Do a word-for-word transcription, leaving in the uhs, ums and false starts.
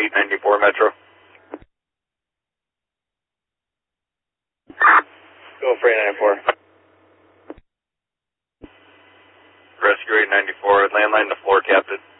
eight ninety-four Metro. Go for eight ninety-four. Rescue eight ninety-four, landline to floor, Captain.